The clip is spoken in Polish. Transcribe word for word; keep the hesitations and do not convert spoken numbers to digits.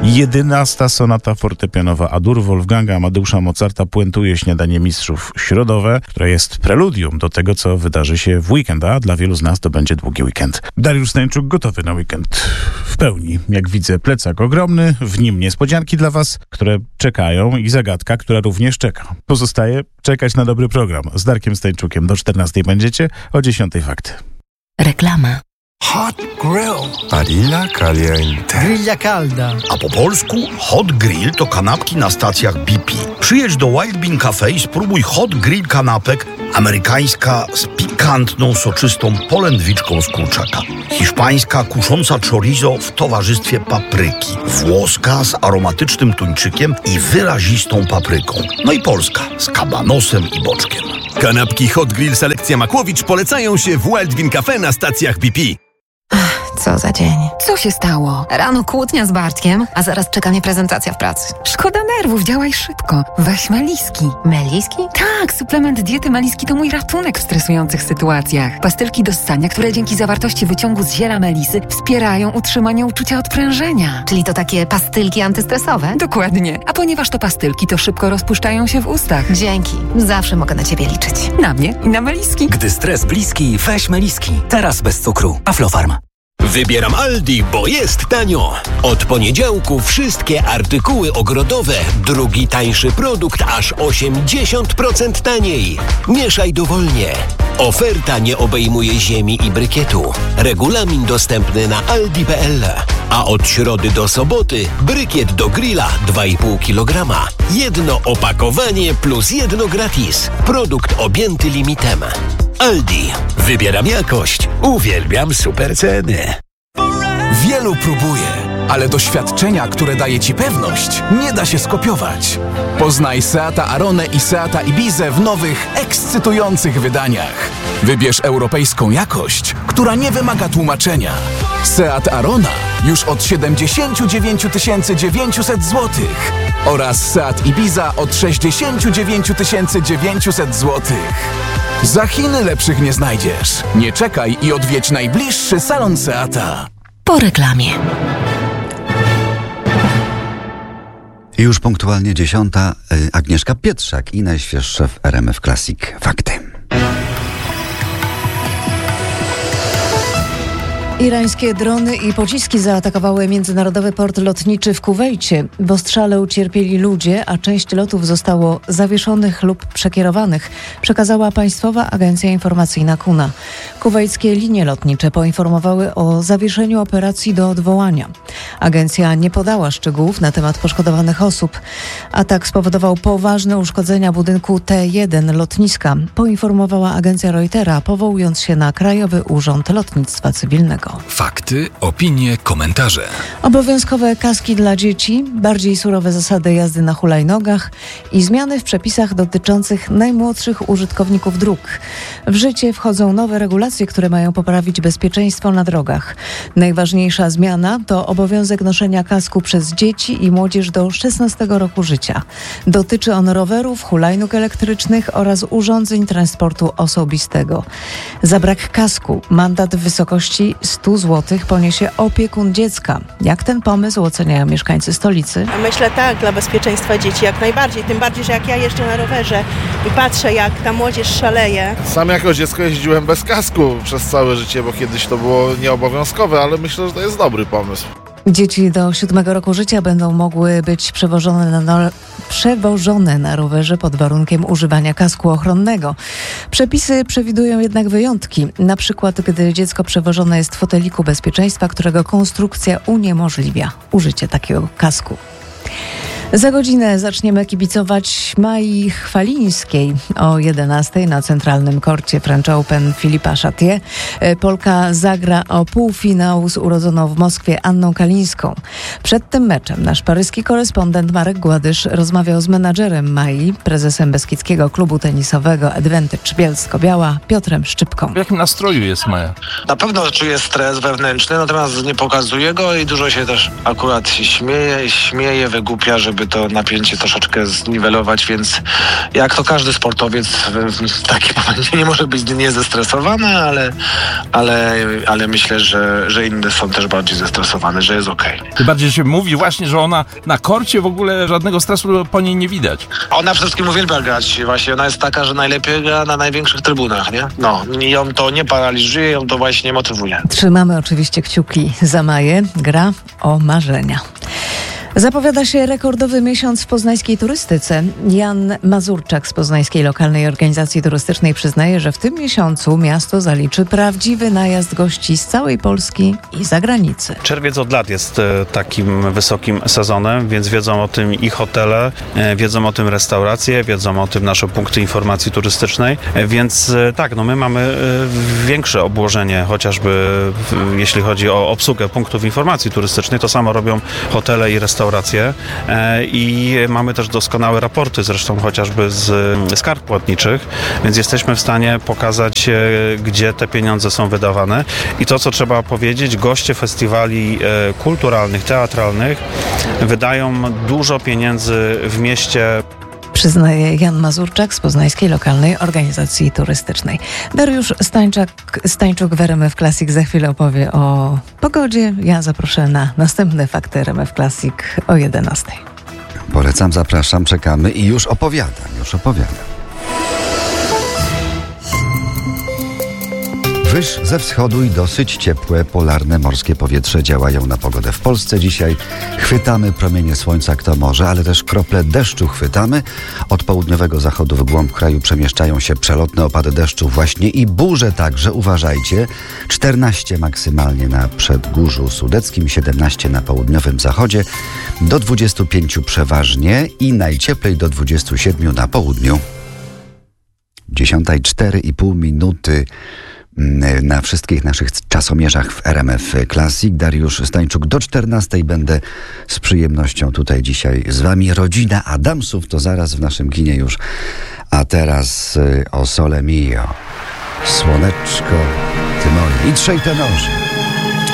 Jedenasta sonata fortepianowa A-dur Wolfganga Amadeusza Mozarta puentuje śniadanie mistrzów środowe, które jest preludium do tego, co wydarzy się w weekend, a dla wielu z nas to będzie długi weekend. Dariusz Stańczuk gotowy na weekend w pełni. Jak widzę, plecak ogromny, w nim niespodzianki dla was, które czekają i zagadka, która również czeka. Pozostaje czekać na dobry program. Z Darkiem Stańczukiem do czternastej będziecie, o dziesiątej fakty. Reklama. Hot Grill. Padilla caliente. Grilla calda. A po polsku Hot Grill to kanapki na stacjach B P. Przyjedź do Wild Bean Cafe i spróbuj Hot Grill kanapek, amerykańska z pikantną, soczystą polędwiczką z kurczaka. Hiszpańska kusząca chorizo w towarzystwie papryki. Włoska z aromatycznym tuńczykiem i wyrazistą papryką. No i polska z kabanosem i boczkiem. Kanapki Hot Grill Selekcja Makłowicz polecają się w Wild Bean Cafe na stacjach B P. Co za dzień. Co się stało? Rano kłótnia z Bartkiem, a zaraz czeka mnie prezentacja w pracy. Szkoda nerwów, działaj szybko. Weź Meliski. Meliski? Tak, suplement diety Meliski to mój ratunek w stresujących sytuacjach. Pastylki do ssania, które dzięki zawartości wyciągu z ziela melisy wspierają utrzymanie uczucia odprężenia. Czyli to takie pastylki antystresowe? Dokładnie. A ponieważ to pastylki, to szybko rozpuszczają się w ustach. Dzięki. Zawsze mogę na ciebie liczyć. Na mnie i na Meliski. Gdy stres bliski, weź Meliski. Teraz bez cukru. Aflofarm. Wybieram Aldi, bo jest tanio. Od poniedziałku wszystkie artykuły ogrodowe. Drugi tańszy produkt aż osiemdziesiąt procent taniej. Mieszaj dowolnie. Oferta nie obejmuje ziemi i brykietu. Regulamin dostępny na aldi kropka p l. A od środy do soboty brykiet do grilla dwa i pół kilograma. Jedno opakowanie plus jedno gratis. Produkt objęty limitem. Aldi. Wybieram jakość. Uwielbiam super ceny. Wielu próbuje, ale doświadczenia, które daje ci pewność, nie da się skopiować. Poznaj Seata Aronę i Seata Ibizę w nowych, ekscytujących wydaniach. Wybierz europejską jakość, która nie wymaga tłumaczenia. Seat Arona już od siedemdziesiąt dziewięć tysięcy dziewięćset złotych oraz Seat Ibiza od sześćdziesiąt dziewięć tysięcy dziewięćset złotych. Za Chiny lepszych nie znajdziesz. Nie czekaj i odwiedź najbliższy salon Seata. Po reklamie. Już punktualnie dziesiąta. Agnieszka Pietrzak i najświeższe w R M F Classic fakty. Irańskie drony i pociski zaatakowały międzynarodowy port lotniczy w Kuwejcie. W ostrzale ucierpieli ludzie, a część lotów zostało zawieszonych lub przekierowanych, przekazała Państwowa Agencja Informacyjna Kuna. Kuwejskie linie lotnicze poinformowały o zawieszeniu operacji do odwołania. Agencja nie podała szczegółów na temat poszkodowanych osób. Atak spowodował poważne uszkodzenia budynku T jeden lotniska, poinformowała agencja Reutera, powołując się na Krajowy Urząd Lotnictwa Cywilnego. Fakty, opinie, komentarze. Obowiązkowe kaski dla dzieci, bardziej surowe zasady jazdy na hulajnogach i zmiany w przepisach dotyczących najmłodszych użytkowników dróg. W życie wchodzą nowe regulacje, które mają poprawić bezpieczeństwo na drogach. Najważniejsza zmiana to obowiązek noszenia kasku przez dzieci i młodzież do szesnastego roku życia. Dotyczy on rowerów, hulajnóg elektrycznych oraz urządzeń transportu osobistego. Za brak kasku mandat w wysokości sto złotych poniesie opiekun dziecka. Jak ten pomysł oceniają mieszkańcy stolicy? Myślę tak, dla bezpieczeństwa dzieci jak najbardziej. Tym bardziej, że jak ja jeżdżę na rowerze i patrzę, jak ta młodzież szaleje. Sam jako dziecko jeździłem bez kasku przez całe życie, bo kiedyś to było nieobowiązkowe, ale myślę, że to jest dobry pomysł. Dzieci do siódmego roku życia będą mogły być przewożone na, no, przewożone na rowerze pod warunkiem używania kasku ochronnego. Przepisy przewidują jednak wyjątki. Na przykład, gdy dziecko przewożone jest w foteliku bezpieczeństwa, którego konstrukcja uniemożliwia użycie takiego kasku. Za godzinę zaczniemy kibicować Mai Chwalińskiej o jedenastej na centralnym korcie French Open Filipa Chatrier. Polka zagra o półfinał z urodzoną w Moskwie Anną Kalińską. Przed tym meczem nasz paryski korespondent Marek Gładysz rozmawiał z menadżerem Mai, prezesem beskidzkiego klubu tenisowego Advantage Bielsko-Biała, Piotrem Szczypką. W jakim nastroju jest Maja? Na pewno czuje stres wewnętrzny, natomiast nie pokazuje go i dużo się też akurat śmieje, śmieje, wygłupia, żeby żeby to napięcie troszeczkę zniwelować, więc jak to każdy sportowiec w takim momencie nie może być nie zestresowany, ale, ale, ale myślę, że, że inne są też bardziej zestresowane, że jest okej. Okay. Tym bardziej się mówi właśnie, że ona na korcie w ogóle żadnego stresu po niej nie widać. Ona przede wszystkim uwielbia grać. Właśnie ona jest taka, że najlepiej gra na największych trybunach, nie? No, i ją to nie paraliżuje, ją to właśnie motywuje. Trzymamy oczywiście kciuki za Maję. Gra o marzenia. Zapowiada się rekordowy miesiąc w poznańskiej turystyce. Jan Mazurczak z Poznańskiej Lokalnej Organizacji Turystycznej przyznaje, że w tym miesiącu miasto zaliczy prawdziwy najazd gości z całej Polski i zagranicy. Czerwiec od lat jest takim wysokim sezonem, więc wiedzą o tym i hotele, wiedzą o tym restauracje, wiedzą o tym nasze punkty informacji turystycznej, więc tak, no my mamy większe obłożenie, chociażby jeśli chodzi o obsługę punktów informacji turystycznej, to samo robią hotele i restauracje. I mamy też doskonałe raporty, zresztą chociażby z, z kart płatniczych, więc jesteśmy w stanie pokazać, gdzie te pieniądze są wydawane. I to, co trzeba powiedzieć, goście festiwali kulturalnych, teatralnych wydają dużo pieniędzy w mieście. Przyznaje Jan Mazurczak z Poznańskiej Lokalnej Organizacji Turystycznej. Dariusz Stańczak, Stańczuk w R M F Classic za chwilę opowie o pogodzie. Ja zaproszę na następne fakty R M F Classic o jedenastej. Polecam, zapraszam, czekamy i już opowiadam, już opowiadam. Wyż ze wschodu i dosyć ciepłe, polarne morskie powietrze działają na pogodę w Polsce. Dzisiaj chwytamy promienie słońca, kto może, ale też krople deszczu chwytamy. Od południowego zachodu w głąb kraju przemieszczają się przelotne opady deszczu właśnie i burze także. Uważajcie, czternaście maksymalnie na Przedgórzu Sudeckim, siedemnaście na południowym zachodzie, do dwudziestu pięciu przeważnie i najcieplej do dwudziestu siedmiu na południu. Dziesiąta i cztery i pół minuty na wszystkich naszych czasomierzach w R M F Classic. Dariusz Stańczuk do czternastej. Będę z przyjemnością tutaj dzisiaj z wami. Rodzina Adamsów to zaraz w naszym kinie już. A teraz o Sole Mio. Słoneczko, ty moje. I trzej tenorzy.